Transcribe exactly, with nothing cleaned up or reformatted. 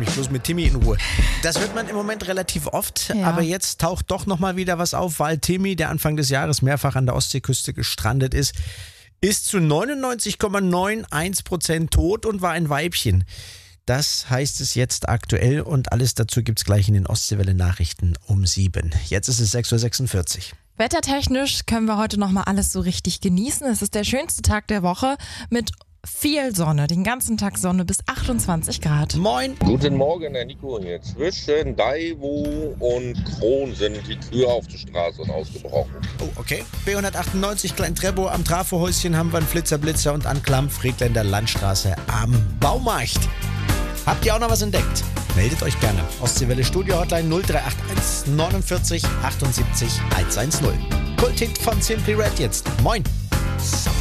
mich bloß mit Timmy in Ruhe. Das hört man im Moment relativ oft, Ja. aber jetzt taucht doch nochmal wieder was auf, weil Timmy, der Anfang des Jahres mehrfach an der Ostseeküste gestrandet ist, ist zu neunundneunzig Komma einundneunzig Prozent tot und war ein Weibchen. Das heißt es jetzt aktuell und alles dazu gibt's gleich in den Ostseewelle-Nachrichten um sieben. Jetzt ist es sechs Uhr sechsundvierzig. Wettertechnisch können wir heute nochmal alles so richtig genießen. Es ist der schönste Tag der Woche mit viel Sonne, den ganzen Tag Sonne bis achtundzwanzig Grad. Moin! Guten Morgen, Herr Nico hier. Zwischen Daewoo und Kron sind die Kühe auf der Straße ausgebrochen. Oh, okay. B hundertachtundneunzig Klein-Treppow am Trafohäuschen haben wir einen Flitzer-Blitzer und Anklam Friedländer Landstraße am Baumarkt. Habt ihr auch noch was entdeckt? Meldet euch gerne. Ostseewelle Studio Hotline null drei acht eins neunundvierzig achtundsiebzig hundertzehn. Kulthit von Simply Red jetzt. Moin!